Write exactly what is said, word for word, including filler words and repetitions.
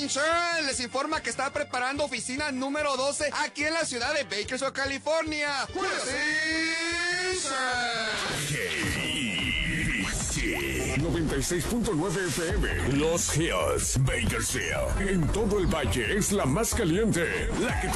Insurance les informa que está preparando oficina número doce aquí en la ciudad de Bakersfield, California. noventa y seis punto nueve F M. Los Hills, Bakersfield. En todo el valle es la más caliente. La que te